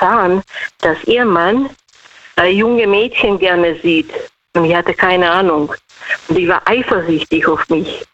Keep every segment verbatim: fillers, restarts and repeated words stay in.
erfahren, dass ihr Mann äh, junge Mädchen gerne sieht. Und ich hatte keine Ahnung. Und ich war eifersüchtig auf mich.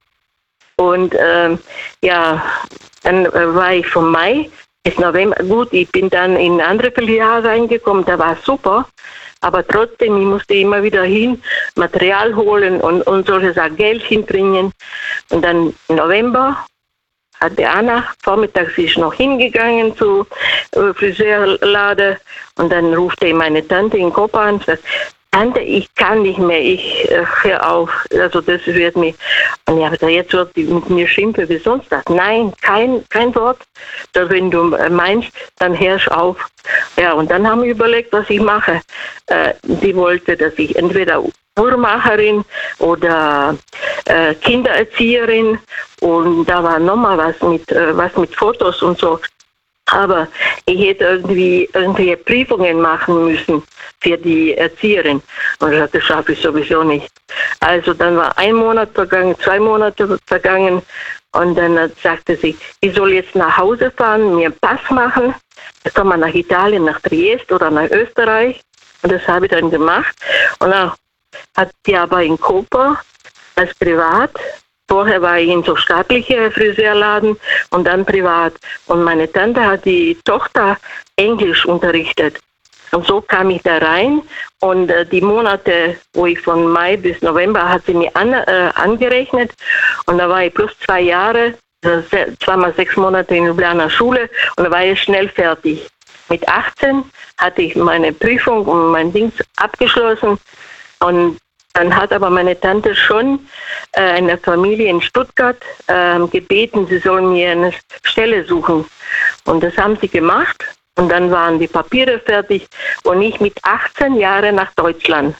Und ähm, ja, dann äh, war ich vom Mai bis November. Gut, ich bin dann in andere Filiale reingekommen, da war es super. Aber trotzdem, ich musste immer wieder hin, Material holen und, und solche Sachen, Geld hinbringen. Und dann im November hat die Anna vormittags ist noch hingegangen zu äh, Friseurladen und dann rufte meine Tante in Kopa an und sagt, Tante, ich kann nicht mehr, ich äh, hör auf, also das wird mir, und ja, jetzt wird die mit mir schimpfen wie sonst was. Nein, kein, kein Wort, dass wenn du meinst, dann hörst auf. Ja, und dann haben wir überlegt, was ich mache. Äh, die wollte, dass ich entweder Uhrmacherin oder äh, Kindererzieherin und da war nochmal was mit, äh, was mit Fotos und so. Aber ich hätte irgendwie irgendwelche Prüfungen machen müssen für die Erzieherin. Und ich sagte, das schaffe ich sowieso nicht. Also dann war ein Monat vergangen, zwei Monate vergangen. Und dann sagte sie, ich soll jetzt nach Hause fahren, mir einen Pass machen. Dann kann man nach Italien, nach Triest oder nach Österreich. Und das habe ich dann gemacht. Und dann hat die aber in Koper als privat. Vorher war ich in so staatliche Friseurladen und dann privat. Und meine Tante hat die Tochter Englisch unterrichtet. Und so kam ich da rein. Und äh, die Monate, wo ich von Mai bis November, hat sie mir an, äh, angerechnet. Und da war ich plus zwei Jahre, also zweimal sechs Monate in Ljubljana Schule. Und da war ich schnell fertig. Mit achtzehn hatte ich meine Prüfung und mein Ding abgeschlossen. Und dann hat aber meine Tante schon äh, eine Familie in Stuttgart äh, gebeten, sie sollen mir eine Stelle suchen. Und das haben sie gemacht. Und dann waren die Papiere fertig. Und ich mit achtzehn Jahren nach Deutschland.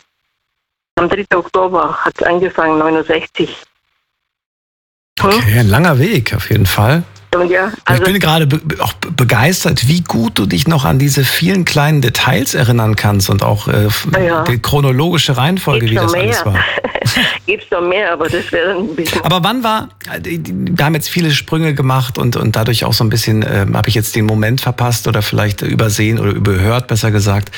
Am dritten Oktober hat es angefangen, neunundsechzig. Hm? Okay, ein langer Weg auf jeden Fall. Ja, also ich bin gerade be- auch begeistert, wie gut du dich noch an diese vielen kleinen Details erinnern kannst und auch äh, ja. die chronologische Reihenfolge, Gibt's wie das mehr? alles war. Gibt es noch mehr, aber das wäre ein bisschen... Aber wann war, wir haben jetzt viele Sprünge gemacht und, und dadurch auch so ein bisschen, äh, habe ich jetzt den Moment verpasst oder vielleicht übersehen oder überhört, besser gesagt.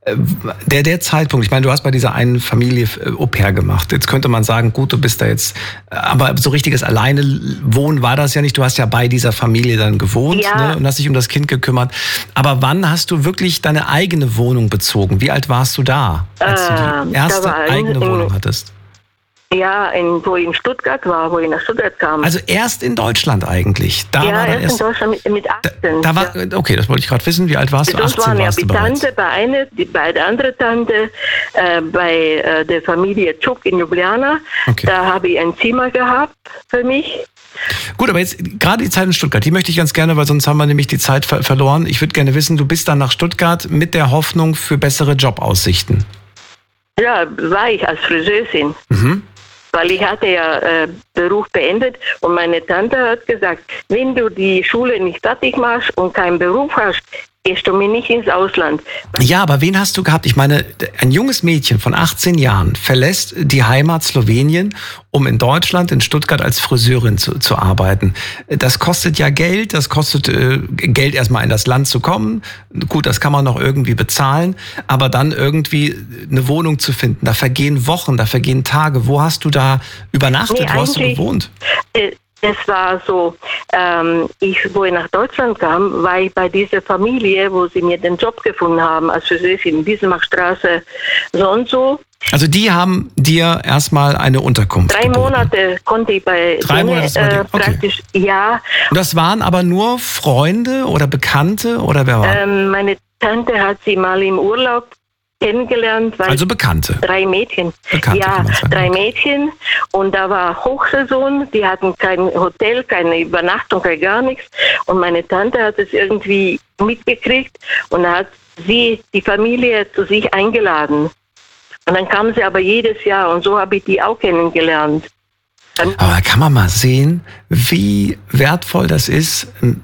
Der, der Zeitpunkt, ich meine, du hast bei dieser einen Familie Au-pair gemacht. Jetzt könnte man sagen, gut, du bist da jetzt, aber so richtiges Alleine wohnen war das ja nicht. Du hast ja bei dieser Familie dann gewohnt, ja. ne, und hast dich um das Kind gekümmert. Aber wann hast du wirklich deine eigene Wohnung bezogen? Wie alt warst du da, als äh, du die erste eigene in, Wohnung hattest? Ja, in, wo ich in Stuttgart war, wo ich nach Stuttgart kam. Also erst in Deutschland eigentlich. Da ja, war erst, erst in Deutschland mit, mit achtzehn. Da, da war, ja. Okay, das wollte ich gerade wissen. Wie alt warst du? achtzehn waren ja die Tante bei einer, die, bei der anderen Tante, äh, bei äh, der Familie Tschuk in Ljubljana. Okay. Da habe ich ein Zimmer gehabt für mich. Gut, aber jetzt gerade die Zeit in Stuttgart, die möchte ich ganz gerne, weil sonst haben wir nämlich die Zeit ver- verloren. Ich würde gerne wissen, du bist dann nach Stuttgart mit der Hoffnung für bessere Jobaussichten. Ja, war ich als Friseurin. Mhm. Weil ich hatte ja äh, Beruf beendet und meine Tante hat gesagt, wenn du die Schule nicht fertig machst und keinen Beruf hast, gehst du mir nicht ins Ausland. Ja, aber wen hast du gehabt? Ich meine, ein junges Mädchen von achtzehn Jahren verlässt die Heimat Slowenien, um in Deutschland, in Stuttgart als Friseurin zu, zu arbeiten. Das kostet ja Geld, das kostet äh, Geld erstmal in das Land zu kommen. Gut, das kann man noch irgendwie bezahlen, aber dann irgendwie eine Wohnung zu finden, da vergehen Wochen, da vergehen Tage. Wo hast du da übernachtet? Nee, Wo hast du gewohnt? Äh, Es war so, ähm, ich, wo ich nach Deutschland kam, war ich bei dieser Familie, wo sie mir den Job gefunden haben, als Friseurin in Bismarckstraße, so und so. Also die haben dir erstmal eine Unterkunft Drei geboten. Monate konnte ich bei Drei denen, Monate äh, okay. praktisch, ja. Und das waren aber nur Freunde oder Bekannte oder wer war? Ähm, meine Tante hat sie mal im Urlaub kennengelernt. Weil also Bekannte? Drei Mädchen. Bekannte, ja, kann man sagen. drei Mädchen. Und da war Hochsaison, die hatten kein Hotel, keine Übernachtung, kein gar nichts. Und meine Tante hat es irgendwie mitgekriegt und hat sie, die Familie, zu sich eingeladen. Und dann kam sie aber jedes Jahr und so habe ich die auch kennengelernt. Aber da kann man mal sehen, wie wertvoll das ist,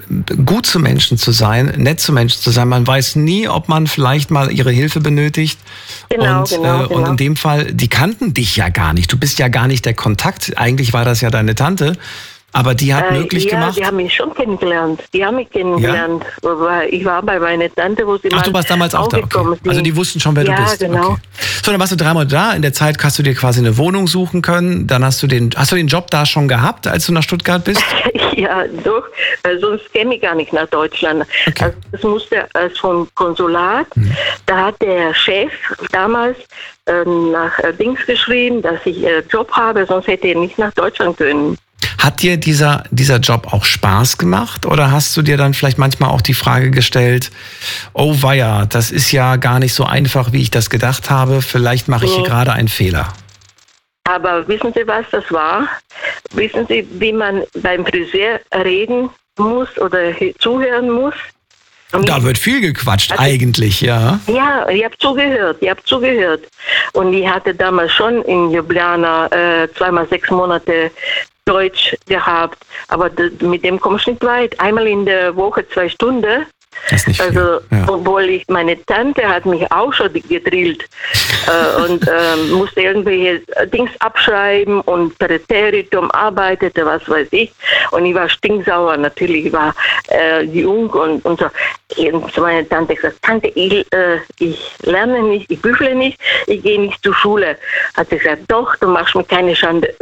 gut zu Menschen zu sein, nett zu Menschen zu sein. Man weiß nie, ob man vielleicht mal ihre Hilfe benötigt. Genau, und, genau, äh, genau. Und in dem Fall, die kannten dich ja gar nicht. Du bist ja gar nicht der Kontakt. Eigentlich war das ja deine Tante. Aber die hat Äh, möglich ja, gemacht? die haben mich schon kennengelernt. Die haben mich kennengelernt. Ja? Ich war bei meiner Tante, wo sie Ach, mal du warst damals auch da, okay. Also die wussten schon, wer ja, du bist. Ja, genau. Okay. So, dann warst du dreimal da. In der Zeit hast du dir quasi eine Wohnung suchen können. Dann hast du den, hast du den Job da schon gehabt, als du nach Stuttgart bist? Ja, doch. Sonst käme ich gar nicht nach Deutschland. Okay. Also das musste als vom Konsulat. Hm. Da hat der Chef damals äh, nach äh, Dings geschrieben, dass ich äh, Job habe, sonst hätte er nicht nach Deutschland können. Hat dir dieser, dieser Job auch Spaß gemacht oder hast du dir dann vielleicht manchmal auch die Frage gestellt, oh weia, das ist ja gar nicht so einfach, wie ich das gedacht habe, vielleicht mache ich nee. hier gerade einen Fehler? Aber wissen Sie, was das war? Wissen Sie, wie man beim Friseur reden muss oder zuhören muss? Und da wird viel gequatscht, also, eigentlich, ja. Ja, ich habe zugehört, ich habe zugehört. Und ich hatte damals schon in Ljubljana äh, zweimal sechs Monate Deutsch gehabt, aber mit dem komme ich nicht weit. Einmal in der Woche zwei Stunden. Das ist nicht viel. Also, ja. obwohl ich, meine Tante hat mich auch schon gedrillt äh, und äh, musste irgendwelche Dings abschreiben und Präteritum arbeitete, was weiß ich. Und ich war stinksauer, natürlich, ich war äh, jung und, und so. Und meine Tante gesagt, Tante, ich, äh, ich lerne nicht, ich büffle nicht, ich gehe nicht zur Schule. Hat sie gesagt, doch, du machst mir keine Schande.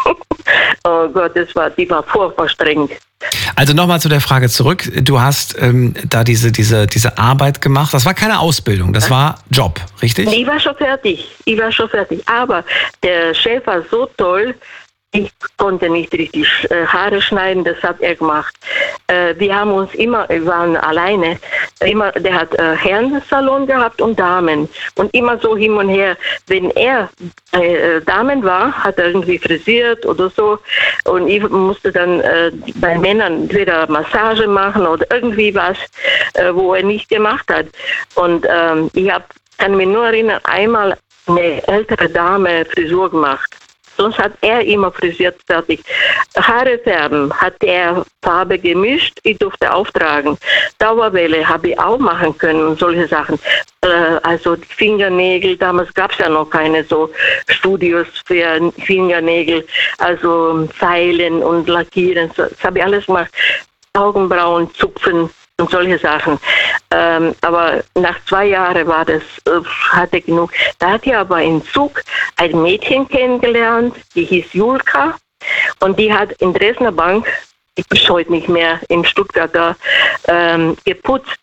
Oh Gott, das war, die war furchtbar streng. Also nochmal zu der Frage zurück. Du hast ähm, da diese, diese, diese Arbeit gemacht. Das war keine Ausbildung, das war Job, richtig? Ich war schon fertig. Ich war schon fertig. Aber der Chef war so toll, ich konnte nicht richtig äh, Haare schneiden, das hat er gemacht. Äh, wir haben uns immer, wir waren alleine, immer, der hat äh, Herrensalon gehabt und Damen. Und immer so hin und her. Wenn er äh, Damen war, hat er irgendwie frisiert oder so. Und ich musste dann äh, bei Männern entweder Massage machen oder irgendwie was, äh, wo er nicht gemacht hat. Und ähm, ich hab, kann mich nur erinnern, einmal eine ältere Dame Frisur gemacht. Sonst hat er immer frisiert fertig. Haare färben hat er Farbe gemischt, ich durfte auftragen. Dauerwelle habe ich auch machen können und solche Sachen. Äh, also die Fingernägel, damals gab es ja noch keine so Studios für Fingernägel, also Feilen und Lackieren, das habe ich alles gemacht. Augenbrauen, Zupfen und solche Sachen. Ähm, aber nach zwei Jahren war das, äh, hatte ich genug. Da hat ich aber im Zug ein Mädchen kennengelernt, die hieß Julka und die hat in Dresdner Bank, die ist heute nicht mehr in Stuttgart da, ähm, geputzt.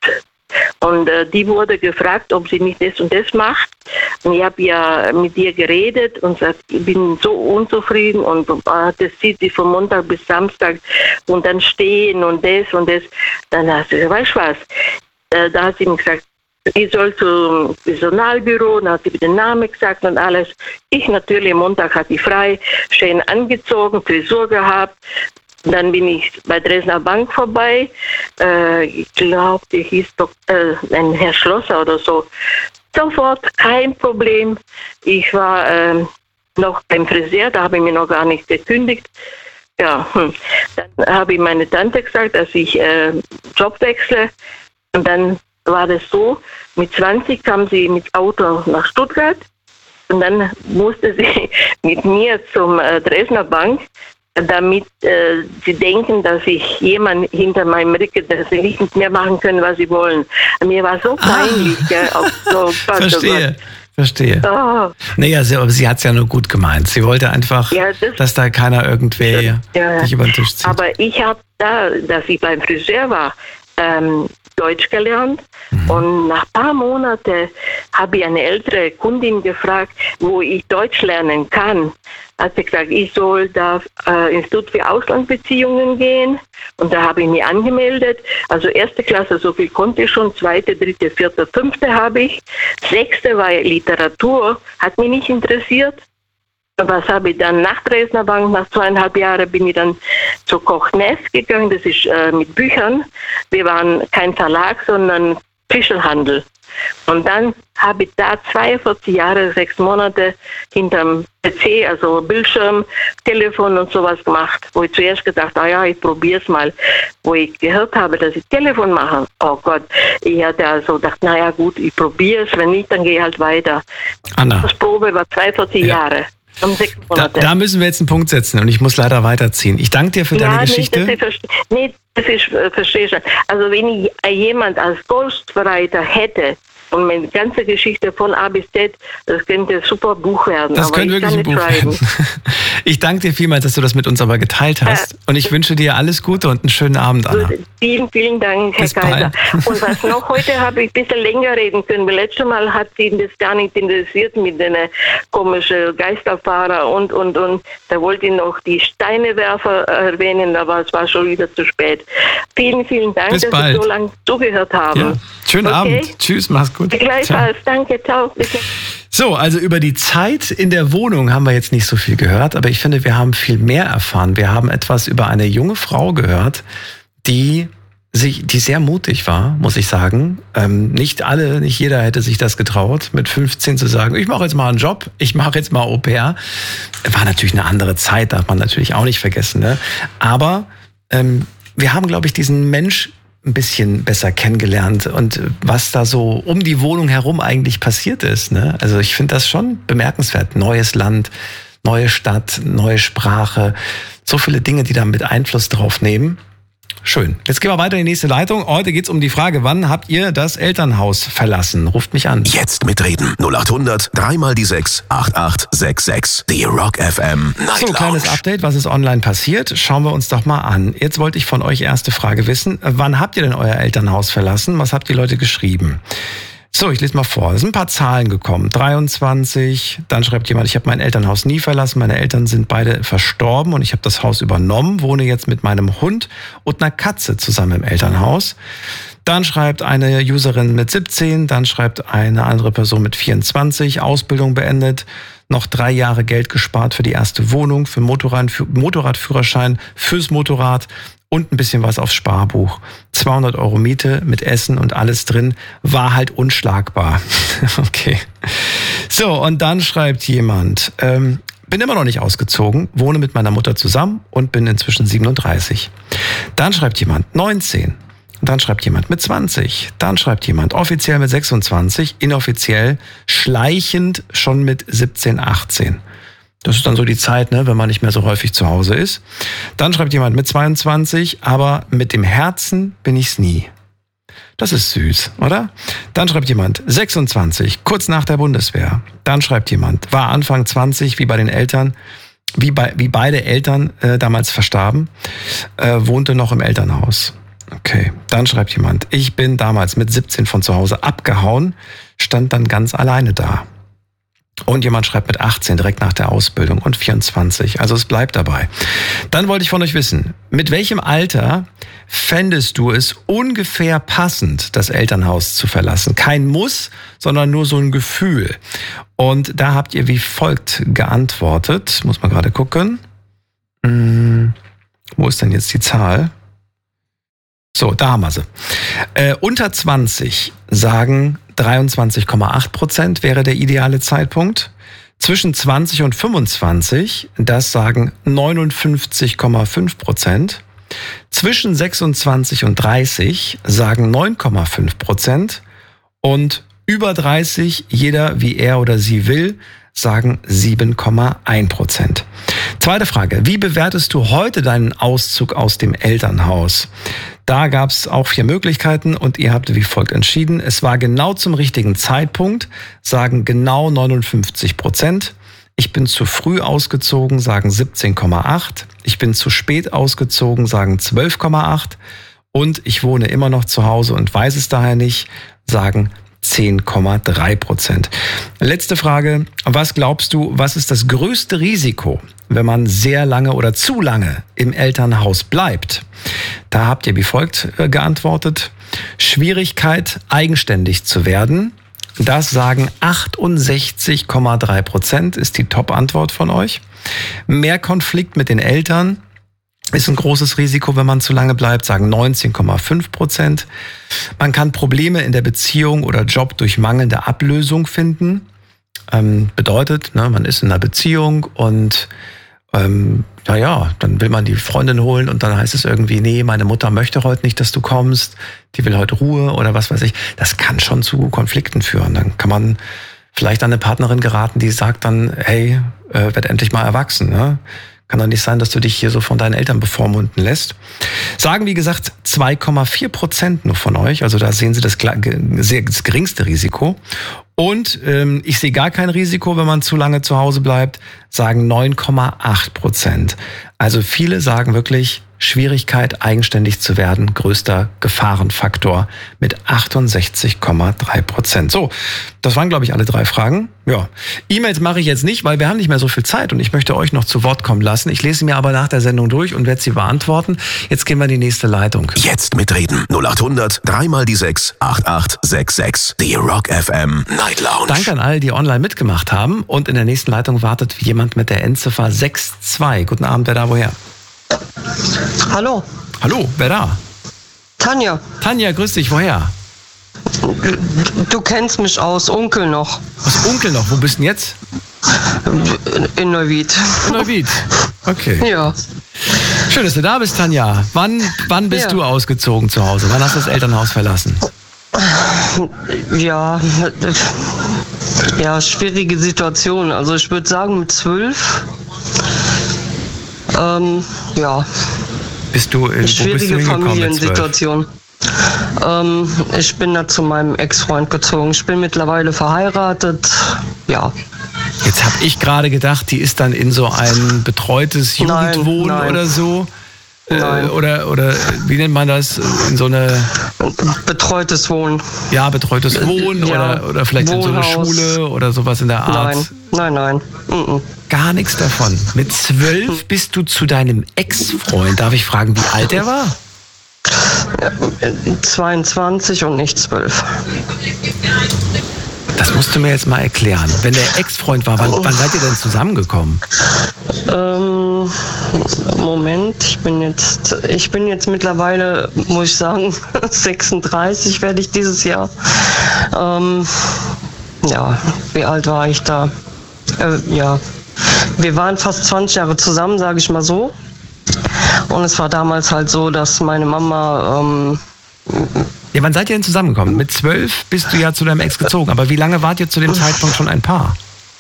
Und äh, die wurde gefragt, ob sie nicht das und das macht. Und ich habe ja mit ihr geredet und sagt, ich bin so unzufrieden und äh, das sieht sie von Montag bis Samstag und dann stehen und das und das. Dann hat sie gesagt, weißt du was? Äh, da hat sie mir gesagt, ich soll zum Personalbüro, dann hat sie den Namen gesagt und alles. Ich natürlich, Montag hatte ich frei, schön angezogen, Frisur gehabt. Dann bin ich bei Dresdner Bank vorbei. Äh, ich glaube, der hieß doch äh, ein Herr Schlosser oder so. Sofort, kein Problem. Ich war äh, noch beim Friseur, da habe ich mir noch gar nicht gekündigt. Ja, hm. Dann habe ich meine Tante gesagt, dass ich äh, Job wechsle. Und dann war das so, mit zwanzig kam sie mit Auto nach Stuttgart. Und dann musste sie mit mir zum äh, Dresdner Bank, damit äh, sie denken, dass ich jemand hinter meinem Rücken, dass sie nicht mehr machen können, was sie wollen. Mir war so peinlich. Ah. Gell, auch so, Verstehe. Verstehe. Oh. Naja, sie, aber sie hat es ja nur gut gemeint. Sie wollte einfach, ja, das, dass da keiner irgendwer ja, sich über den Tisch zieht. Aber ich habe da, dass ich beim Friseur war, ähm, Deutsch gelernt. Mhm. Und nach ein paar Monaten habe ich eine ältere Kundin gefragt, wo ich Deutsch lernen kann. Hat sie gesagt, ich soll da äh, Institut für Auslandsbeziehungen gehen. Und da habe ich mich angemeldet. Also erste Klasse, so viel konnte ich schon. Zweite, dritte, vierte, fünfte habe ich. Sechste war Literatur, hat mich nicht interessiert. Was habe ich dann nach Dresdner Bank, nach zweieinhalb Jahren bin ich dann zu Koch Ness gegangen, das ist äh, mit Büchern. Wir waren kein Verlag, sondern Fischelhandel. Und dann habe ich da zweiundvierzig Jahre, sechs Monate hinterm P C, also Bildschirm, Telefon und sowas gemacht, wo ich zuerst gedacht habe, ah ja, ich probiere es mal. Wo ich gehört habe, dass ich Telefon mache, oh Gott, ich hatte also gedacht, naja gut, ich probiere es, wenn nicht, dann gehe ich halt weiter. Anna. Das Probe war zweiundvierzig ja. Jahre. Um sechs Monate. Da, da müssen wir jetzt einen Punkt setzen und ich muss leider weiterziehen. Ich danke dir für ja, deine Geschichte. Nee, das, ist, nee, das ist, äh, verstehe ich schon. Also wenn ich jemand als Ghostwriter hätte, und meine ganze Geschichte von A bis Z, das könnte ein super Buch werden. Das könnte wirklich ein Buch werden. Ich danke dir vielmals, dass du das mit uns aber geteilt hast. Ja. Und ich wünsche dir alles Gute und einen schönen Abend, Anna. Vielen, vielen Dank, Herr Bis Kaiser. bald. Und was noch, heute habe ich ein bisschen länger reden können, weil letztes Mal hat sie das gar nicht interessiert mit den komischen Geisterfahrer und, und, und. Da wollte ich noch die Steinewerfer erwähnen, aber es war schon wieder zu spät. Vielen, vielen Dank, Bis dass bald. Sie so lange zugehört haben. Ja. Schönen okay? Abend. Tschüss, mach's gut. Gleichfalls, danke, ciao. So, also über die Zeit in der Wohnung haben wir jetzt nicht so viel gehört, aber ich finde, wir haben viel mehr erfahren. Wir haben etwas über eine junge Frau gehört, die sich, die sehr mutig war, muss ich sagen. Ähm, nicht alle, nicht jeder hätte sich das getraut, mit fünfzehn zu sagen, ich mache jetzt mal einen Job, ich mache jetzt mal Au-pair. War natürlich eine andere Zeit, darf man natürlich auch nicht vergessen. Ne? Aber ähm, wir haben, glaube ich, diesen Mensch ein bisschen besser kennengelernt und was da so um die Wohnung herum eigentlich passiert ist. Ne? Also ich finde das schon bemerkenswert. Neues Land, neue Stadt, neue Sprache, so viele Dinge, die da mit Einfluss drauf nehmen. Schön. Jetzt gehen wir weiter in die nächste Leitung. Heute geht es um die Frage, wann habt ihr das Elternhaus verlassen? Ruft mich an. Jetzt mitreden. null acht hundert, drei mal die sechs, acht acht sechs sechs. Die Rock F M Night So, Lounge. kleines Update, was ist online passiert? Schauen wir uns doch mal an. Jetzt wollte ich von euch erste Frage wissen. Wann habt ihr denn euer Elternhaus verlassen? Was habt die Leute geschrieben? So, ich lese mal vor. Es sind ein paar Zahlen gekommen. dreiundzwanzig, dann schreibt jemand, ich habe mein Elternhaus nie verlassen. Meine Eltern sind beide verstorben und ich habe das Haus übernommen, wohne jetzt mit meinem Hund und einer Katze zusammen im Elternhaus. Dann schreibt eine Userin mit siebzehn, dann schreibt eine andere Person mit vierundzwanzig, Ausbildung beendet, noch drei Jahre Geld gespart für die erste Wohnung, für Motorrad, für Motorradführerschein, fürs Motorrad und ein bisschen was aufs Sparbuch. zweihundert Euro Miete mit Essen und alles drin, war halt unschlagbar. Okay. So, und dann schreibt jemand, ähm, bin immer noch nicht ausgezogen, wohne mit meiner Mutter zusammen und bin inzwischen siebenunddreißig. Dann schreibt jemand neunzehn. Dann schreibt jemand mit zwanzig. Dann schreibt jemand offiziell mit sechsundzwanzig, inoffiziell schleichend schon mit siebzehn, achtzehn. Das ist dann so die Zeit, ne, wenn man nicht mehr so häufig zu Hause ist. Dann schreibt jemand mit zweiundzwanzig, aber mit dem Herzen bin ich's nie. Das ist süß, oder? Dann schreibt jemand sechsundzwanzig, kurz nach der Bundeswehr. Dann schreibt jemand, war Anfang zwanzig, wie bei den Eltern, wie, bei, wie beide Eltern äh, damals verstarben, äh, wohnte noch im Elternhaus. Okay, dann schreibt jemand, ich bin damals mit siebzehn von zu Hause abgehauen, stand dann ganz alleine da. Und jemand schreibt mit achtzehn direkt nach der Ausbildung und vierundzwanzig. Also es bleibt dabei. Dann wollte ich von euch wissen, mit welchem Alter fändest du es ungefähr passend, das Elternhaus zu verlassen? Kein Muss, sondern nur so ein Gefühl. Und da habt ihr wie folgt geantwortet. Muss man gerade gucken. Hm, wo ist denn jetzt die Zahl? So, da haben wir sie. Äh, unter zwanzig sagen dreiundzwanzig Komma acht Prozent wäre der ideale Zeitpunkt. Zwischen zwanzig und fünfundzwanzig, das sagen neunundfünfzig Komma fünf Prozent. Zwischen sechsundzwanzig und dreißig sagen neun Komma fünf Prozent. Und über dreißig, jeder wie er oder sie will, sagen sieben Komma eins Prozent. Zweite Frage, wie bewertest du heute deinen Auszug aus dem Elternhaus? Da gab es auch vier Möglichkeiten und ihr habt wie folgt entschieden. Es war genau zum richtigen Zeitpunkt, sagen genau neunundfünfzig Prozent. Ich bin zu früh ausgezogen, sagen siebzehn Komma acht. Ich bin zu spät ausgezogen, sagen zwölf Komma acht. Und ich wohne immer noch zu Hause und weiß es daher nicht, sagen zehn Komma drei Prozent. Letzte Frage. Was glaubst du, was ist das größte Risiko, wenn man sehr lange oder zu lange im Elternhaus bleibt? Da habt ihr wie folgt geantwortet. Schwierigkeit, eigenständig zu werden. Das sagen achtundsechzig Komma drei Prozent, ist die Top-Antwort von euch. Mehr Konflikt mit den Eltern ist ein großes Risiko, wenn man zu lange bleibt, sagen neunzehn Komma fünf Prozent. Man kann Probleme in der Beziehung oder Job durch mangelnde Ablösung finden. Ähm, bedeutet, ne, man ist in einer Beziehung und ähm, naja, dann will man die Freundin holen und dann heißt es irgendwie, nee, meine Mutter möchte heute nicht, dass du kommst, die will heute Ruhe oder was weiß ich. Das kann schon zu Konflikten führen. Dann kann man vielleicht an eine Partnerin geraten, die sagt dann, hey, äh, werd endlich mal erwachsen. Ne? Kann doch nicht sein, dass du dich hier so von deinen Eltern bevormunden lässt. Sagen, wie gesagt, zwei Komma vier Prozent nur von euch. Also da sehen Sie das, das geringste Risiko. Und ähm, ich sehe gar kein Risiko, wenn man zu lange zu Hause bleibt, sagen neun Komma acht Prozent. Also viele sagen wirklich, Schwierigkeit, eigenständig zu werden, größter Gefahrenfaktor mit achtundsechzig Komma drei Prozent. So, das waren, glaube ich, alle drei Fragen. Ja, E-Mails mache ich jetzt nicht, weil wir haben nicht mehr so viel Zeit und ich möchte euch noch zu Wort kommen lassen. Ich lese sie mir aber nach der Sendung durch und werde sie beantworten. Jetzt gehen wir in die nächste Leitung. Jetzt mitreden. null acht hundert, dreimal die sechs, acht acht sechs sechs. Die Rock F M Night Lounge. Danke an alle, die online mitgemacht haben. Und in der nächsten Leitung wartet jemand mit der Endziffer sechs zwei. Guten Abend, wer da woher? Hallo. Hallo, wer da? Tanja. Tanja, grüß dich, woher? Du, du kennst mich aus Onkel noch. Aus Onkel noch, wo bist du denn jetzt? In Neuwied. In Neuwied, okay. Ja. Schön, dass du da bist, Tanja. Wann, wann bist ja. du ausgezogen zu Hause? Wann hast du das Elternhaus verlassen? Ja, ja, schwierige Situation. Also ich würde sagen mit zwölf. Ähm, ja. Bist du in schwierige bist du Familiensituation. Ähm, ich bin da zu meinem Ex-Freund gezogen. Ich bin mittlerweile verheiratet. Ja. Jetzt habe ich gerade gedacht, die ist dann in so ein betreutes Jugendwohn nein, nein. oder so. Äh, oder, oder wie nennt man das? In so eine... Betreutes Wohnen. Ja, betreutes Wohnen ja, oder, oder vielleicht Wohnhaus. In so eine Schule oder sowas in der Art. Nein, nein, nein. Mm-mm. Gar nichts davon. Mit zwölf bist du zu deinem Ex-Freund. Darf ich fragen, wie alt er war? zweiundzwanzig und nicht zwölf. Das musst du mir jetzt mal erklären. Wenn der Ex-Freund war, wann, wann seid ihr denn zusammengekommen? Ähm, Moment, ich bin jetzt, ich bin jetzt mittlerweile, muss ich sagen, sechsunddreißig werde ich dieses Jahr. Ähm, ja, wie alt war ich da? Äh, ja, wir waren fast zwanzig Jahre zusammen, sage ich mal so. Und es war damals halt so, dass meine Mama... Ähm, ja, wann seid ihr denn zusammengekommen? Mit zwölf bist du ja zu deinem Ex gezogen. Aber wie lange wart ihr zu dem Zeitpunkt schon ein Paar?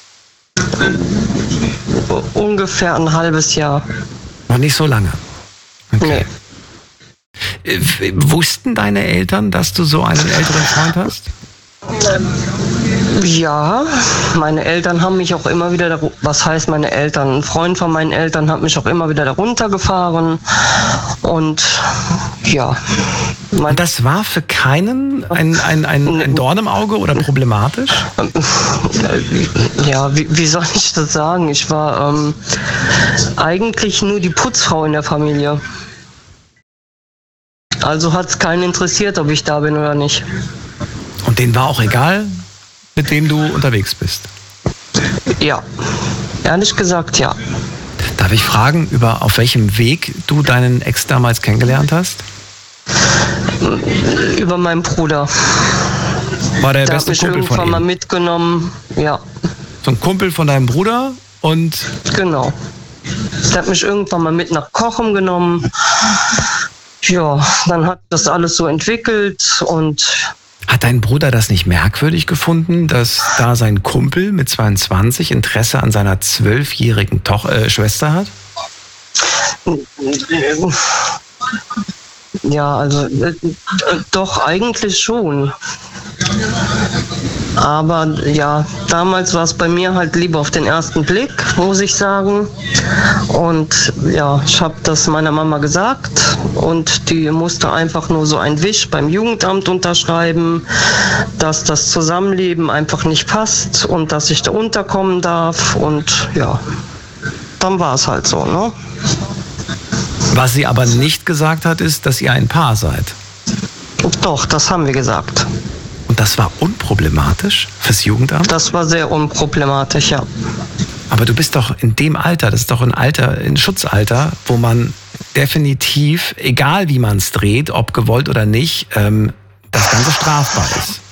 Ungefähr ein halbes Jahr. Noch nicht so lange? Okay. Nee. Wussten deine Eltern, dass du so einen älteren Freund hast? Ja, meine Eltern haben mich auch immer wieder, was heißt meine Eltern? Ein Freund von meinen Eltern hat mich auch immer wieder darunter gefahren und ja. Und das war für keinen ein, ein, ein, ein Dorn im Auge oder problematisch? Ja, wie, wie soll ich das sagen? Ich war ähm, eigentlich nur die Putzfrau in der Familie. Also hat es keinen interessiert, ob ich da bin oder nicht. Und denen war auch egal, mit wem du unterwegs bist? Ja, ehrlich gesagt ja. Darf ich fragen, über auf welchem Weg du deinen Ex damals kennengelernt hast? Über meinen Bruder. War der, der beste Kumpel von ihm? Der hat mich irgendwann mal mitgenommen, ja. So ein Kumpel von deinem Bruder und... Genau. Der hat mich irgendwann mal mit nach Cochem genommen. Ja, dann hat das alles so entwickelt und... Hat dein Bruder das nicht merkwürdig gefunden, dass da sein Kumpel mit zweiundzwanzig Interesse an seiner zwölfjährigen Toch- äh, Schwester hat? Ja, also äh, doch eigentlich schon. Aber ja, damals war es bei mir halt lieber auf den ersten Blick, muss ich sagen. Und ja, ich habe das meiner Mama gesagt und die musste einfach nur so ein Wisch beim Jugendamt unterschreiben, dass das Zusammenleben einfach nicht passt und dass ich da unterkommen darf. Und ja, dann war es halt so, ne? Was sie aber nicht gesagt hat, ist, dass ihr ein Paar seid. Doch, das haben wir gesagt. Und das war unproblematisch fürs Jugendamt? Das war sehr unproblematisch, ja. Aber du bist doch in dem Alter, das ist doch ein Alter, ein Schutzalter, wo man definitiv, egal wie man es dreht, ob gewollt oder nicht, ähm, das Ganze strafbar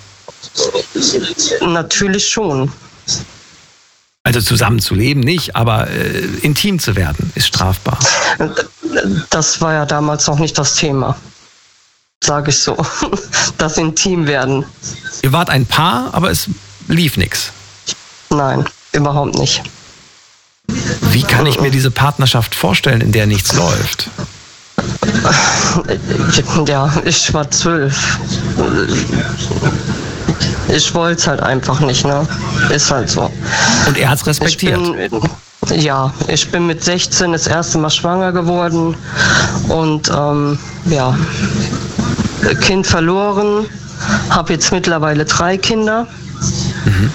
ist. Natürlich schon. Also zusammenzuleben nicht, aber äh, intim zu werden ist strafbar. Das war ja damals noch nicht das Thema, sage ich so. Das Intim werden. Ihr wart ein Paar, aber es lief nichts. Nein, überhaupt nicht. Wie kann ich mir diese Partnerschaft vorstellen, in der nichts läuft? Ja, ich war zwölf. Ich wollte es halt einfach nicht, ne? Ist halt so. Und er hat es respektiert? Ich bin, ja, ich bin mit sechzehn das erste Mal schwanger geworden und ähm, ja, Kind verloren, habe jetzt mittlerweile drei Kinder. Mhm.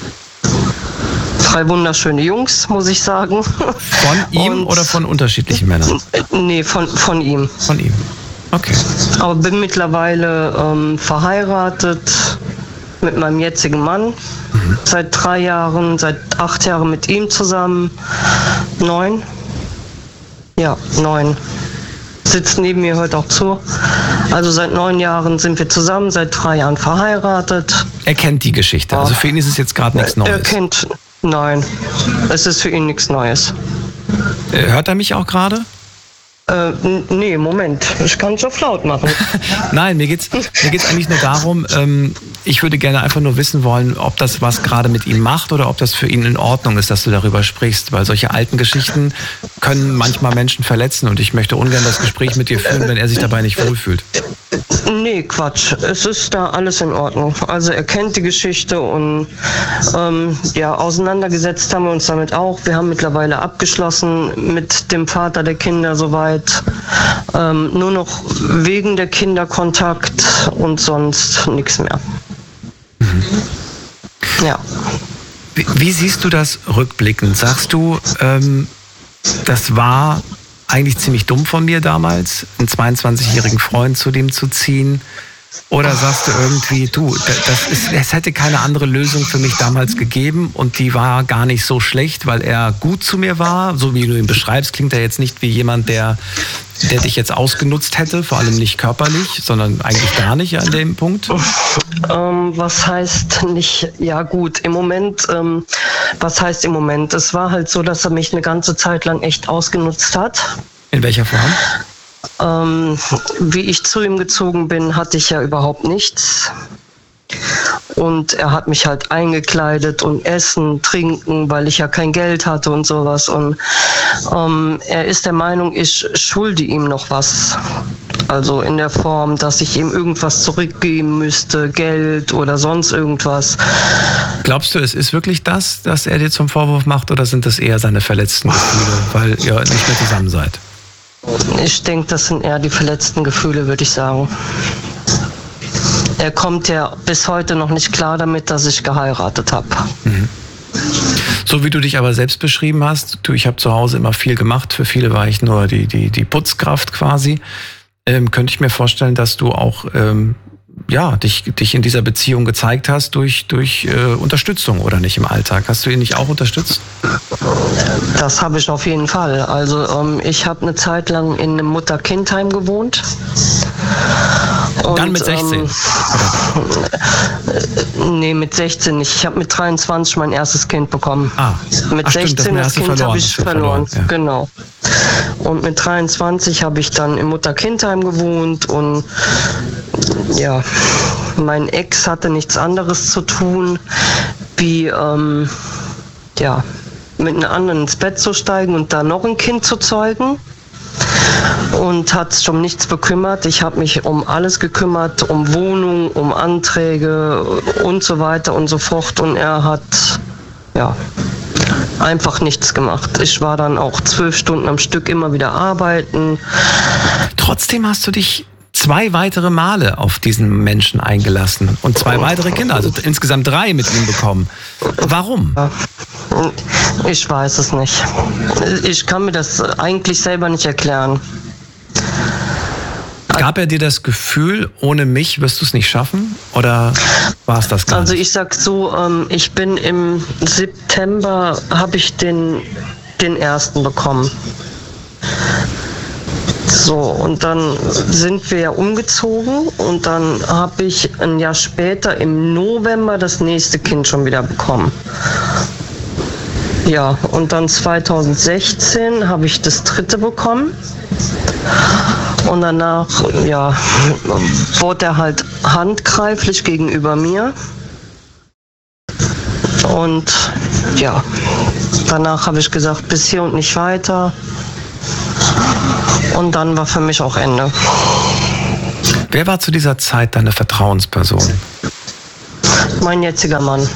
Drei wunderschöne Jungs, muss ich sagen. Von ihm und, oder von unterschiedlichen Männern? Nee, von, von ihm. Von ihm, okay. Aber bin mittlerweile ähm, verheiratet mit meinem jetzigen Mann. Mhm. Seit drei Jahren, seit acht Jahren mit ihm zusammen. Neun? Ja, neun. Sitzt neben mir, hört auch zu. Also seit neun Jahren sind wir zusammen, seit drei Jahren verheiratet. Er kennt die Geschichte, also für ihn ist es jetzt gerade nichts Neues. Er kennt, nein, es ist für ihn nichts Neues. Hört er mich auch gerade? Äh, nee, Moment, ich kann es auf laut machen. Nein, mir geht's, mir geht's eigentlich nur darum, ähm, ich würde gerne einfach nur wissen wollen, ob das was gerade mit ihm macht oder ob das für ihn in Ordnung ist, dass du darüber sprichst, weil solche alten Geschichten können manchmal Menschen verletzen und ich möchte ungern das Gespräch mit dir führen, wenn er sich dabei nicht wohlfühlt. Nee, Quatsch. Es ist da alles in Ordnung. Also er kennt die Geschichte und ähm, ja, auseinandergesetzt haben wir uns damit auch. Wir haben mittlerweile abgeschlossen mit dem Vater der Kinder soweit. Ähm, nur noch wegen der Kinder Kontakt und sonst nichts mehr. Mhm. Ja. Wie, wie siehst du das rückblickend? Sagst du, ähm, das war eigentlich ziemlich dumm von mir damals, einen zweiundzwanzigjährigen Freund zu dem zu ziehen? Oder sagst du irgendwie, du, das ist, es hätte keine andere Lösung für mich damals gegeben und die war gar nicht so schlecht, weil er gut zu mir war. So wie du ihn beschreibst, klingt er jetzt nicht wie jemand, der, der dich jetzt ausgenutzt hätte, vor allem nicht körperlich, sondern eigentlich gar nicht an dem Punkt. Ähm, was heißt nicht, ja gut, im Moment, ähm, was heißt im Moment? Es war halt so, dass er mich eine ganze Zeit lang echt ausgenutzt hat. In welcher Form? Ähm, wie ich zu ihm gezogen bin, hatte ich ja überhaupt nichts. Und er hat mich halt eingekleidet und Essen, Trinken, weil ich ja kein Geld hatte und sowas. Und ähm, er ist der Meinung, ich schulde ihm noch was. Also in der Form, dass ich ihm irgendwas zurückgeben müsste, Geld oder sonst irgendwas. Glaubst du, es ist wirklich das, dass er dir zum Vorwurf macht, oder sind das eher seine verletzten Gefühle, weil ihr nicht mehr zusammen seid? Ich denke, das sind eher die verletzten Gefühle, würde ich sagen. Er kommt ja bis heute noch nicht klar damit, dass ich geheiratet habe. Mhm. So wie du dich aber selbst beschrieben hast, du, ich habe zu Hause immer viel gemacht, für viele war ich nur die, die, die Putzkraft quasi, ähm, könnte ich mir vorstellen, dass du auch ähm, ja, dich, dich in dieser Beziehung gezeigt hast durch, durch äh, Unterstützung, oder nicht, im Alltag? Hast du ihn nicht auch unterstützt? Das habe ich auf jeden Fall. Also ähm, ich habe eine Zeit lang in einem Mutter-Kind-Heim gewohnt. Und, dann mit sechzehn? Ähm, nee, mit sechzehn nicht. Ich habe mit dreiundzwanzig mein erstes Kind bekommen. Ah. Mit Ach, sechzehn stimmt, das, das Kind habe ich verloren. verloren. Ja. Genau. Und mit dreiundzwanzig habe ich dann im Mutter-Kind-Heim gewohnt und ja, mein Ex hatte nichts anderes zu tun, wie ähm, ja, mit einem anderen ins Bett zu steigen und da noch ein Kind zu zeugen. Und hat sich um nichts bekümmert. Ich habe mich um alles gekümmert, um Wohnung, um Anträge und so weiter und so fort. Und er hat ja einfach nichts gemacht. Ich war dann auch zwölf Stunden am Stück immer wieder arbeiten. Trotzdem hast du dich zwei weitere Male auf diesen Menschen eingelassen und zwei weitere Kinder, also insgesamt drei mit ihm bekommen. Warum? Ich weiß es nicht. Ich kann mir das eigentlich selber nicht erklären. Gab er dir das Gefühl, ohne mich wirst du es nicht schaffen? Oder war es das gar nicht? Also ich sag so, ich bin im September, habe ich den, den ersten bekommen. So, und dann sind wir ja umgezogen und dann habe ich ein Jahr später im November das nächste Kind schon wieder bekommen. Ja, und dann zweitausendsechzehn habe ich das dritte bekommen. Und danach, ja, wurde er halt handgreiflich gegenüber mir. Und ja, danach habe ich gesagt, bis hier und nicht weiter. Und dann war für mich auch Ende. Wer war zu dieser Zeit deine Vertrauensperson? Mein jetziger Mann.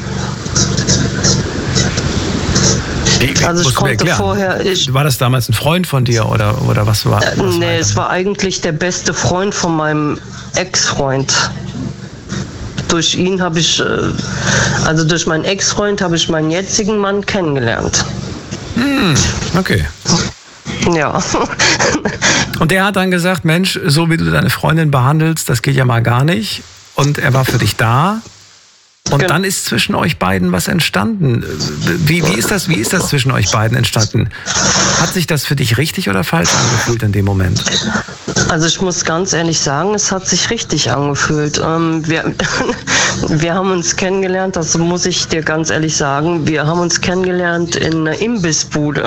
Wie, also ich konnte vorher... Ich, war das damals ein Freund von dir oder, oder was war das? Äh, nee, es war eigentlich der beste Freund von meinem Ex-Freund. Durch ihn habe ich, äh, also durch meinen Ex-Freund habe ich meinen jetzigen Mann kennengelernt. Hm, okay. Ja. Und der hat dann gesagt, Mensch, so wie du deine Freundin behandelst, das geht ja mal gar nicht. Und er war für dich da. Und genau. Dann ist zwischen euch beiden was entstanden. Wie, wie, ist das, wie ist das zwischen euch beiden entstanden? Hat sich das für dich richtig oder falsch angefühlt in dem Moment? Also ich muss ganz ehrlich sagen, es hat sich richtig angefühlt. Ähm, wir, wir haben uns kennengelernt, das muss ich dir ganz ehrlich sagen, wir haben uns kennengelernt in einer Imbissbude,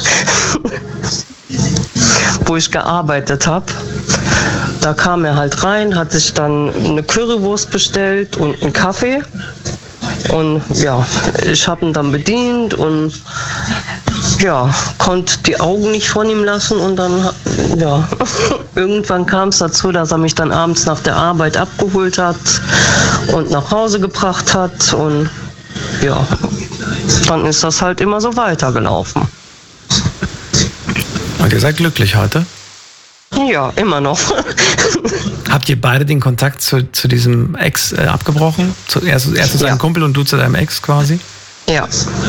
wo ich gearbeitet habe. Da kam er halt rein, hat sich dann eine Currywurst bestellt und einen Kaffee. Und ja, ich habe ihn dann bedient und ja, konnte die Augen nicht von ihm lassen. Und dann, ja, irgendwann kam es dazu, dass er mich dann abends nach der Arbeit abgeholt hat und nach Hause gebracht hat. Und ja, dann ist das halt immer so weitergelaufen. Und ihr seid glücklich heute? Ja, immer noch. Habt ihr beide den Kontakt zu, zu diesem Ex äh, abgebrochen? Zu, er, er zu seinem ja. Kumpel und du zu deinem Ex quasi? Ja.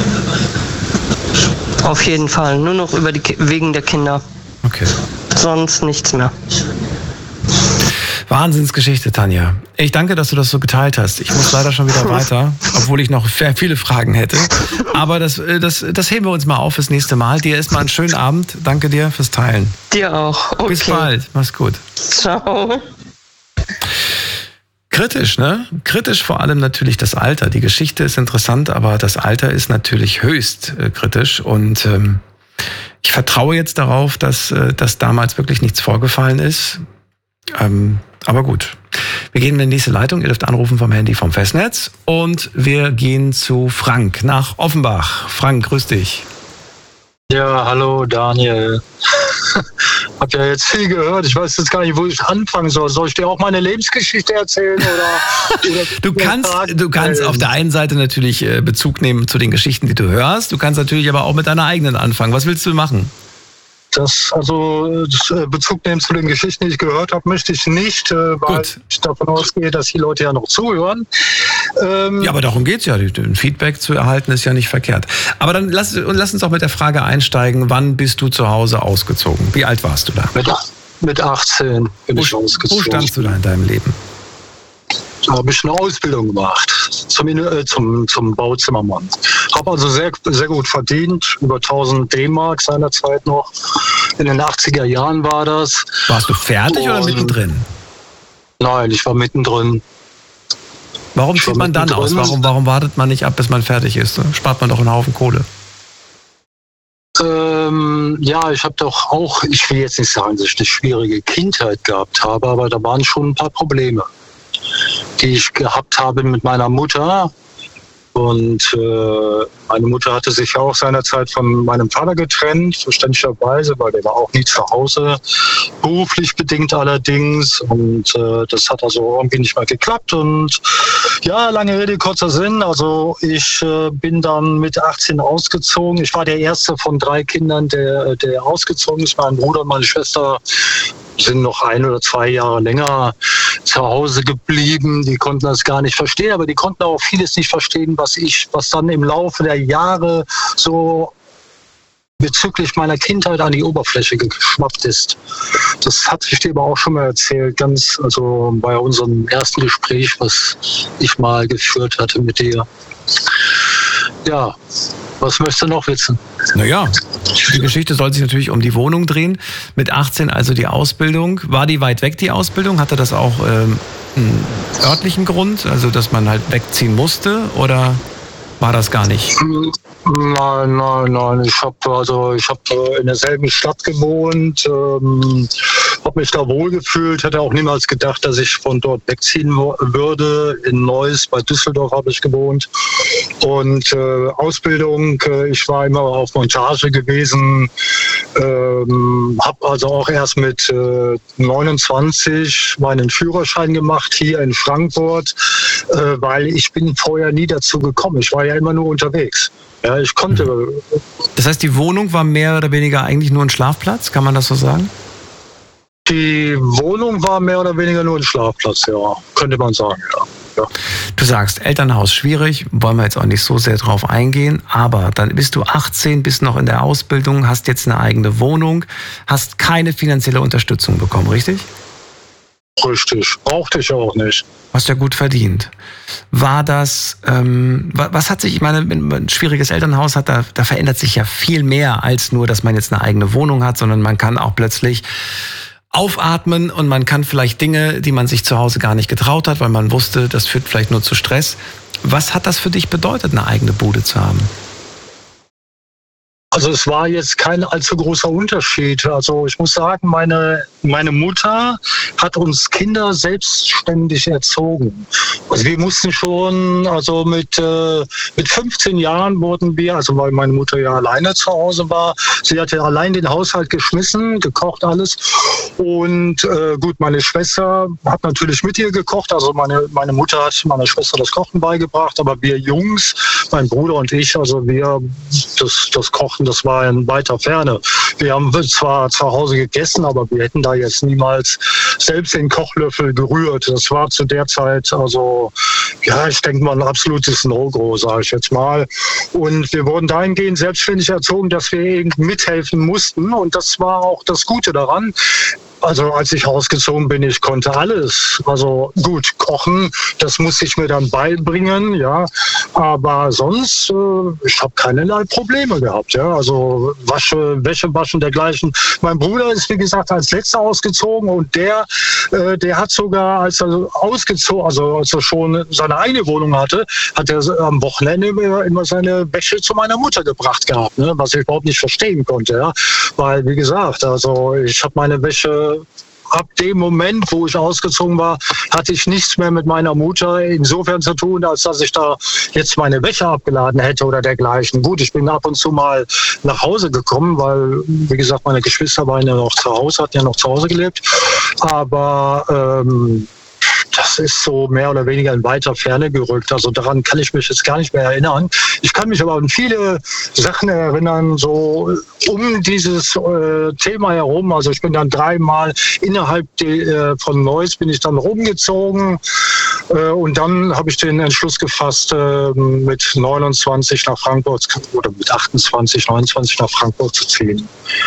Auf jeden Fall. Nur noch über die, wegen der Kinder. Okay. Sonst nichts mehr. Wahnsinnsgeschichte, Tanja. Ich danke, dass du das so geteilt hast. Ich muss leider schon wieder weiter, obwohl ich noch viele Fragen hätte. Aber das, das, das heben wir uns mal auf fürs nächste Mal. Dir erstmal einen schönen Abend. Danke dir fürs Teilen. Dir auch. Okay. Bis bald. Mach's gut. Ciao. Kritisch, ne? Kritisch vor allem natürlich das Alter. Die Geschichte ist interessant, aber das Alter ist natürlich höchst äh, kritisch. Und ähm, ich vertraue jetzt darauf, dass, äh, dass damals wirklich nichts vorgefallen ist. Ähm, aber gut, wir gehen in die nächste Leitung. Ihr dürft anrufen vom Handy vom Festnetz. Und wir gehen zu Frank nach Offenbach. Frank, grüß dich. Ja, hallo Daniel. Hab ja jetzt viel gehört. Ich weiß jetzt gar nicht, wo ich anfangen soll. Soll ich dir auch meine Lebensgeschichte erzählen? Oder, oder du kannst, du kannst auf der einen Seite natürlich Bezug nehmen zu den Geschichten, die du hörst. Du kannst natürlich aber auch mit deiner eigenen anfangen. Was willst du machen? Das, also Bezug nehmen zu den Geschichten, die ich gehört habe, möchte ich nicht, weil Gut. ich davon ausgehe, dass die Leute ja noch zuhören. Ähm, ja, aber darum geht's ja. Ein Feedback zu erhalten ist ja nicht verkehrt. Aber dann lass, lass uns auch mit der Frage einsteigen, wann bist du zu Hause ausgezogen? Wie alt warst du da? Mit, mit achtzehn bin wo, ich ausgezogen. Wo standst du da in deinem Leben? Da habe ich eine Ausbildung gemacht zum, äh, zum, zum Bauzimmermann. Habe also sehr, sehr gut verdient, über tausend D-Mark seinerzeit noch. In den achtziger Jahren war das. Warst du fertig Und, oder mittendrin? Nein, ich war mittendrin. Warum zieht man dann aus? Warum, warum wartet man nicht ab, bis man fertig ist? Spart man doch einen Haufen Kohle. Ähm, ja, ich habe doch auch, ich will jetzt nicht sagen, dass ich eine schwierige Kindheit gehabt habe, aber da waren schon ein paar Probleme, die ich gehabt habe mit meiner Mutter. Und äh, meine Mutter hatte sich auch seinerzeit von meinem Vater getrennt, verständlicherweise, weil der war auch nie zu Hause, beruflich bedingt allerdings. Und äh, das hat also irgendwie nicht mehr geklappt. Und ja, lange Rede, kurzer Sinn. Also ich äh, bin dann mit achtzehn ausgezogen. Ich war der erste von drei Kindern, der, der ausgezogen ist. Mein Bruder und meine Schwester sind noch ein oder zwei Jahre länger zu Hause geblieben. Die konnten das gar nicht verstehen, aber die konnten auch vieles nicht verstehen, was ich, was dann im Laufe der Jahre so bezüglich meiner Kindheit an die Oberfläche geschwappt ist. Das hatte ich dir aber auch schon mal erzählt, ganz, also bei unserem ersten Gespräch, was ich mal geführt hatte mit dir. Ja, was möchtest du noch wissen? Naja, die Geschichte soll sich natürlich um die Wohnung drehen. Mit achtzehn also die Ausbildung. War die weit weg, die Ausbildung? Hatte das auch ähm, einen örtlichen Grund? Also, dass man halt wegziehen musste? Oder war das gar nicht? Nein, nein, nein. Ich habe also, ich habe in derselben Stadt gewohnt. Ähm, habe mich da wohlgefühlt, hätte auch niemals gedacht, dass ich von dort wegziehen würde. In Neuss, bei Düsseldorf habe ich gewohnt. Und äh, Ausbildung, äh, ich war immer auf Montage gewesen, ähm, habe also auch erst mit äh, neunundzwanzig meinen Führerschein gemacht hier in Frankfurt, äh, weil ich bin vorher nie dazu gekommen. Ich war ja immer nur unterwegs. Ja, ich konnte. Das heißt, die Wohnung war mehr oder weniger eigentlich nur ein Schlafplatz, kann man das so sagen? Die Wohnung war mehr oder weniger nur ein Schlafplatz, ja, könnte man sagen, ja. Ja. Du sagst, Elternhaus schwierig, wollen wir jetzt auch nicht so sehr drauf eingehen, aber dann bist du achtzehn, bist noch in der Ausbildung, hast jetzt eine eigene Wohnung, hast keine finanzielle Unterstützung bekommen, richtig? Richtig, brauchte ich auch nicht. Hast ja gut verdient. War das, ähm, was hat sich, ich meine, wenn man ein schwieriges Elternhaus hat, da, da verändert sich ja viel mehr als nur, dass man jetzt eine eigene Wohnung hat, sondern man kann auch plötzlich aufatmen und man kann vielleicht Dinge, die man sich zu Hause gar nicht getraut hat, weil man wusste, das führt vielleicht nur zu Stress. Was hat das für dich bedeutet, eine eigene Bude zu haben? Also es war jetzt kein allzu großer Unterschied. Also ich muss sagen, meine, meine Mutter hat uns Kinder selbstständig erzogen. Also wir mussten schon, also mit, äh, mit fünfzehn Jahren wurden wir, also weil meine Mutter ja alleine zu Hause war, sie hatte allein den Haushalt geschmissen, gekocht alles. Und äh, gut, meine Schwester hat natürlich mit ihr gekocht. Also meine, meine Mutter hat meiner Schwester das Kochen beigebracht, aber wir Jungs, mein Bruder und ich, also wir, das, das Kochen, das war in weiter Ferne. Wir haben zwar zu Hause gegessen, aber wir hätten da jetzt niemals selbst den Kochlöffel gerührt. Das war zu der Zeit, also, ja, ich denke mal, ein absolutes No-Go, sage ich jetzt mal. Und wir wurden dahingehend selbstständig erzogen, dass wir eben mithelfen mussten. Und das war auch das Gute daran. Also als ich ausgezogen bin, ich konnte alles. Also gut, kochen, das musste ich mir dann beibringen, ja. Aber sonst, äh, ich habe keinerlei Probleme gehabt, ja. Also Wasche, Wäsche waschen, dergleichen. Mein Bruder ist, wie gesagt, als letzter ausgezogen und der, äh, der hat sogar, als er ausgezogen, also als er schon seine eigene Wohnung hatte, hat er am Wochenende immer, immer seine Wäsche zu meiner Mutter gebracht gehabt, ne? Was ich überhaupt nicht verstehen konnte, ja. Weil, wie gesagt, also ich habe meine Wäsche ab dem Moment, wo ich ausgezogen war, hatte ich nichts mehr mit meiner Mutter insofern zu tun, als dass ich da jetzt meine Wäsche abgeladen hätte oder dergleichen. Gut, ich bin ab und zu mal nach Hause gekommen, weil, wie gesagt, meine Geschwister waren ja noch zu Hause, hatten ja noch zu Hause gelebt. Aber ähm, das ist so mehr oder weniger in weiter Ferne gerückt. Also daran kann ich mich jetzt gar nicht mehr erinnern. Ich kann mich aber an viele Sachen erinnern, so um dieses äh, Thema herum. Also ich bin dann dreimal innerhalb de, äh, von Neuss bin ich dann rumgezogen. Äh, und dann habe ich den Entschluss gefasst, äh, mit neunundzwanzig nach Frankfurt oder mit achtundzwanzig, neunundzwanzig nach Frankfurt zu ziehen.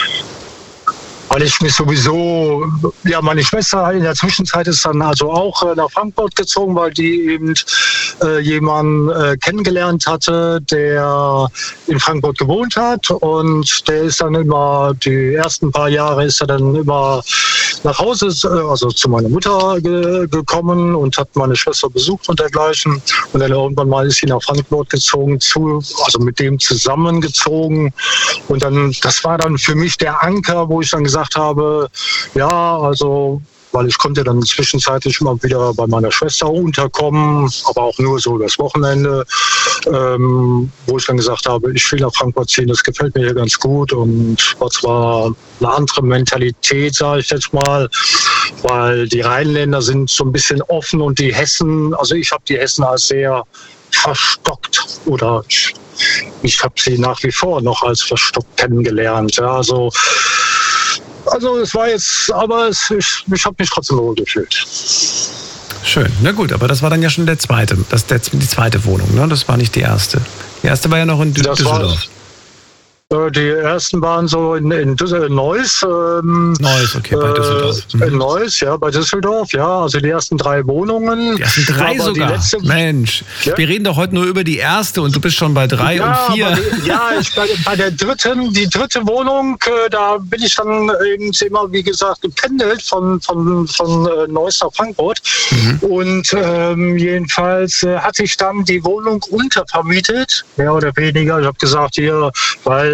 Weil ich mich sowieso, ja, meine Schwester in der Zwischenzeit ist dann also auch äh, nach Frankfurt gezogen, weil die eben äh, jemanden äh, kennengelernt hatte, der in Frankfurt gewohnt hat. Und der ist dann immer, die ersten paar Jahre ist er dann immer nach Hause, äh, also zu meiner Mutter ge- gekommen und hat meine Schwester besucht und dergleichen. Und dann irgendwann mal ist sie nach Frankfurt gezogen, zu, also mit dem zusammengezogen. Und dann, das war dann für mich der Anker, wo ich dann gesagt habe, ja, also, weil ich konnte dann zwischenzeitlich immer wieder bei meiner Schwester unterkommen, aber auch nur so das Wochenende, ähm, wo ich dann gesagt habe, ich will nach Frankfurt ziehen, das gefällt mir hier ganz gut und war zwar eine andere Mentalität, sage ich jetzt mal, weil die Rheinländer sind so ein bisschen offen und die Hessen, also ich habe die Hessen als sehr verstockt oder ich, ich habe sie nach wie vor noch als verstockt kennengelernt, ja, also Also es war jetzt, aber es, ich, ich habe mich trotzdem wohl gefühlt. Schön, na gut, aber das war dann ja schon der zweite, das der, die zweite Wohnung, ne? Das war nicht die erste. Die erste war ja noch in Düsseldorf. War, die ersten waren so in, in Düsseldorf, Neuss. Ähm, Neuss, okay, bei Düsseldorf. Mhm. In Neuss, ja, bei Düsseldorf, ja, also die ersten drei Wohnungen. Die ersten drei aber sogar? Die letzte, Mensch, ja? Wir reden doch heute nur über die erste und du bist schon bei drei ja, und vier. Die, ja, ich, bei, bei der dritten, die dritte Wohnung, äh, da bin ich dann eben immer, wie gesagt, gependelt von, von, von äh, Neuss nach Frankfurt. Mhm. Und ähm, jedenfalls äh, hatte ich dann die Wohnung untervermietet, mehr oder weniger. Ich habe gesagt, hier, weil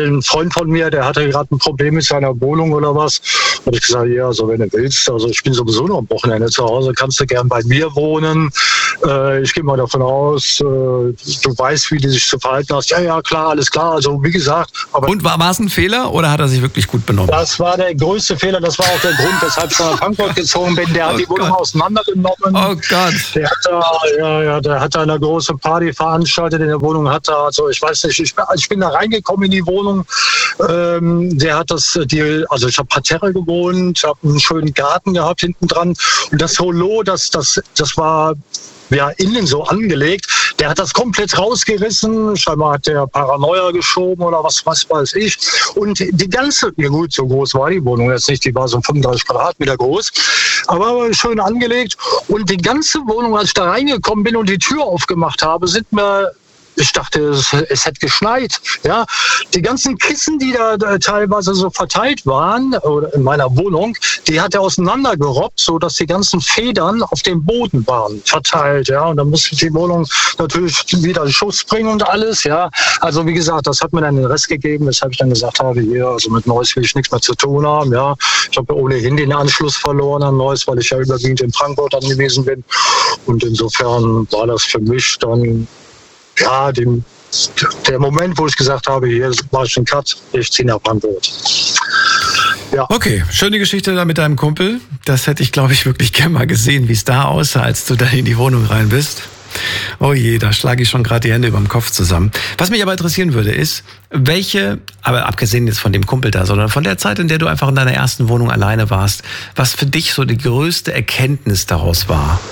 ein Freund von mir, der hatte gerade ein Problem mit seiner Wohnung oder was. Und ich gesagt, ja, also wenn du willst, also ich bin sowieso noch am Wochenende zu Hause, kannst du gern bei mir wohnen. Äh, ich gehe mal davon aus, äh, du weißt, wie du dich zu verhalten hast. Ja, ja, klar, alles klar. Also wie gesagt. Aber und war, war es ein Fehler oder hat er sich wirklich gut benommen? Das war der größte Fehler. Das war auch der Grund, weshalb ich nach Frankfurt gezogen bin. Der hat oh die Wohnung Gott. auseinandergenommen. Oh Gott. Der hat da, ja, ja, der hat da eine große Party veranstaltet in der Wohnung. Hat da, also ich weiß nicht, ich, ich bin da reingekommen in die Wohnung. Ähm, der hat das, die, also ich habe Parterre gewohnt, habe einen schönen Garten gehabt hinten dran. Und das Holo, das, das, das war ja innen so angelegt. Der hat das komplett rausgerissen. Scheinbar hat der Paranoia geschoben oder was, was weiß ich. Und die ganze, ja gut, so groß war die Wohnung jetzt nicht. Die war so fünfunddreißig Quadratmeter groß. Aber schön angelegt. Und die ganze Wohnung, als ich da reingekommen bin und die Tür aufgemacht habe, sind mir Ich dachte, es, es hätte geschneit. Ja, die ganzen Kissen, die da, da teilweise so verteilt waren, oder in meiner Wohnung, die hat er auseinandergerobbt, so dass die ganzen Federn auf dem Boden waren verteilt. Ja, und dann musste die Wohnung natürlich wieder in Schuss bringen und alles. Ja, also wie gesagt, das hat mir dann den Rest gegeben, weshalb ich dann gesagt habe, hier, also mit Neuss will ich nichts mehr zu tun haben. Ja, ich habe ohnehin den Anschluss verloren an Neuss, weil ich ja überwiegend in Frankfurt dann gewesen bin. Und insofern war das für mich dann ja, dem, der Moment, wo ich gesagt habe, hier war ich ein Cut, ich ziehe nach Frankfurt. Ja. Okay, schöne Geschichte da mit deinem Kumpel. Das hätte ich, glaube ich, wirklich gerne mal gesehen, wie es da aussah, als du da in die Wohnung rein bist. Oh je, da schlage ich schon gerade die Hände über dem Kopf zusammen. Was mich aber interessieren würde, ist, welche, aber abgesehen jetzt von dem Kumpel da, sondern von der Zeit, in der du einfach in deiner ersten Wohnung alleine warst, was für dich so die größte Erkenntnis daraus war?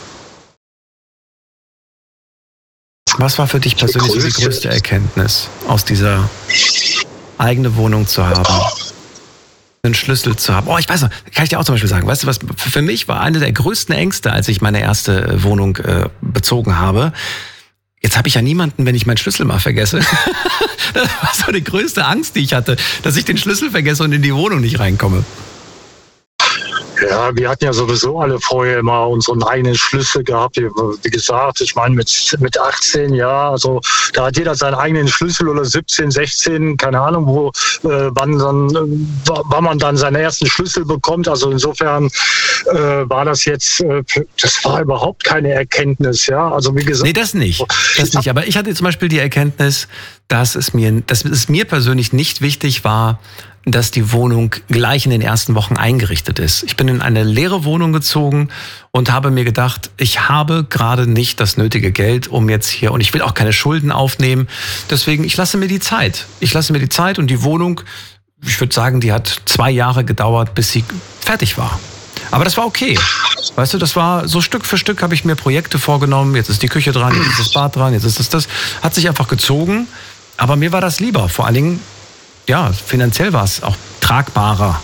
Was war für dich persönlich die größte, die größte Erkenntnis, aus dieser eigenen Wohnung zu haben, einen Schlüssel zu haben? Oh, ich weiß noch, kann ich dir auch zum Beispiel sagen, weißt du was, für mich war eine der größten Ängste, als ich meine erste Wohnung äh, bezogen habe, jetzt habe ich ja niemanden, wenn ich meinen Schlüssel mal vergesse. Das war so die größte Angst, die ich hatte, dass ich den Schlüssel vergesse und in die Wohnung nicht reinkomme. Ja, wir hatten ja sowieso alle vorher immer unseren eigenen Schlüssel gehabt. Wie gesagt, ich meine mit, mit achtzehn, ja, also da hat jeder seinen eigenen Schlüssel oder siebzehn, sechzehn, keine Ahnung, wo, äh, wann dann, äh, wann man dann seinen ersten Schlüssel bekommt. Also insofern äh, war das jetzt, äh, das war überhaupt keine Erkenntnis, ja. Also wie gesagt. Nee, das nicht. Das nicht. Aber ich hatte zum Beispiel die Erkenntnis, dass es mir, dass es mir persönlich nicht wichtig war, dass die Wohnung gleich in den ersten Wochen eingerichtet ist. Ich bin in eine leere Wohnung gezogen und habe mir gedacht, ich habe gerade nicht das nötige Geld, um jetzt hier, und ich will auch keine Schulden aufnehmen. Deswegen, ich lasse mir die Zeit. Ich lasse mir die Zeit und die Wohnung, ich würde sagen, die hat zwei Jahre gedauert, bis sie fertig war. Aber das war okay. Weißt du, das war so Stück für Stück habe ich mir Projekte vorgenommen. Jetzt ist die Küche dran, jetzt ist das Bad dran, jetzt ist das das. Hat sich einfach gezogen. Aber mir war das lieber. Vor allen Dingen, ja, finanziell war es auch tragbarer.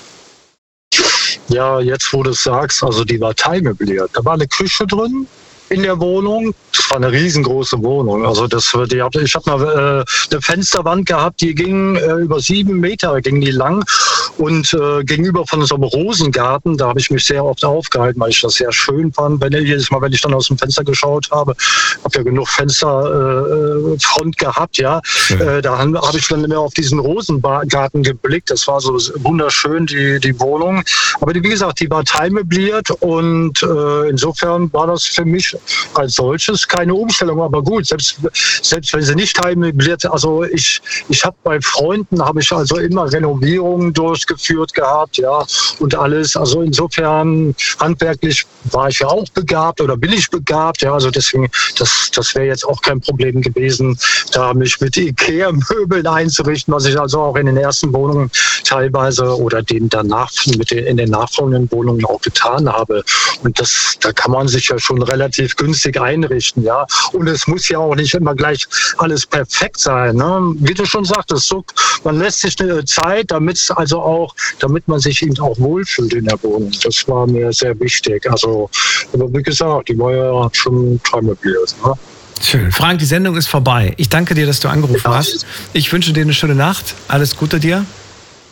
Ja, jetzt wo du es sagst, also die war teilmöbliert. Da war eine Küche drin in der Wohnung. Das war eine riesengroße Wohnung. Also das, die, ich habe mal äh, eine Fensterwand gehabt, die ging äh, über sieben Meter, ging die lang. Und äh, gegenüber von so einem Rosengarten, da habe ich mich sehr oft aufgehalten, weil ich das sehr schön fand. Wenn, jedes Mal, wenn ich dann aus dem Fenster geschaut habe, habe ja genug Fensterfront äh, Front gehabt, ja. Mhm. Äh, da habe hab ich dann immer auf diesen Rosengarten geblickt. Das war so wunderschön, die, die Wohnung. Aber die, wie gesagt, die war teilmöbliert und äh, insofern war das für mich als solches keine Umstellung. Aber gut, selbst, selbst wenn sie nicht teilmöbliert, also ich, ich habe bei Freunden, habe ich also immer Renovierungen durch geführt gehabt, ja, und alles. Also insofern handwerklich war ich ja auch begabt oder bin ich begabt, ja, also deswegen, das, das wäre jetzt auch kein Problem gewesen, da mich mit Ikea-Möbeln einzurichten, was ich also auch in den ersten Wohnungen teilweise oder den danach, mit den, in den nachfolgenden Wohnungen auch getan habe. Und das, da kann man sich ja schon relativ günstig einrichten, ja. Und es muss ja auch nicht immer gleich alles perfekt sein, ne? Wie du schon sagtest, so, man lässt sich eine Zeit, damit es also auch, damit man sich eben auch wohlfühlt in der Wohnung. Das war mir sehr wichtig. Also, aber wie gesagt, die war ja schon teilmöbliert, ne? Schön. Frank, die Sendung ist vorbei. Ich danke dir, dass du angerufen ja. hast. Ich wünsche dir eine schöne Nacht. Alles Gute dir.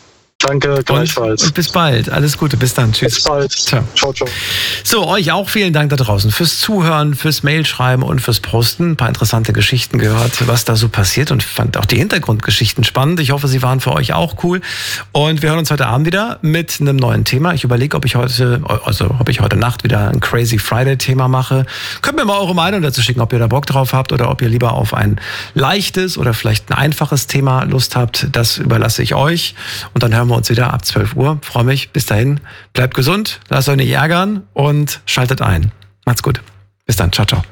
Danke, gleichfalls. Und, und bis bald. Alles Gute. Bis dann. Tschüss. Bis bald. Ciao. Ciao, ciao. So, euch auch vielen Dank da draußen fürs Zuhören, fürs Mailschreiben und fürs Posten. Ein paar interessante Geschichten gehört, was da so passiert, und fand auch die Hintergrundgeschichten spannend. Ich hoffe, sie waren für euch auch cool. Und wir hören uns heute Abend wieder mit einem neuen Thema. Ich überlege, ob ich heute, also ob ich heute Nacht wieder ein Crazy Friday Thema mache. Könnt mir mal eure Meinung dazu schicken, ob ihr da Bock drauf habt oder ob ihr lieber auf ein leichtes oder vielleicht ein einfaches Thema Lust habt. Das überlasse ich euch. Und dann hören wir uns wieder ab zwölf Uhr. Freue mich. Bis dahin. Bleibt gesund. Lasst euch nicht ärgern und schaltet ein. Macht's gut. Bis dann. Ciao, ciao.